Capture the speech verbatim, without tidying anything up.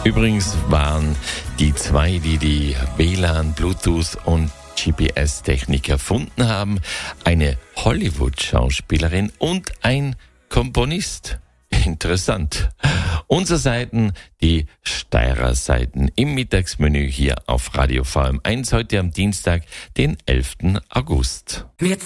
Übrigens waren die zwei, die die W L A N, Bluetooth und G P S-Technik erfunden haben, eine Hollywood-Schauspielerin und ein Komponist. Interessant. Unsere Seiten, die Steirer Seiten im Mittagsmenü hier auf Radio V M eins, heute am Dienstag, den elften August. Wir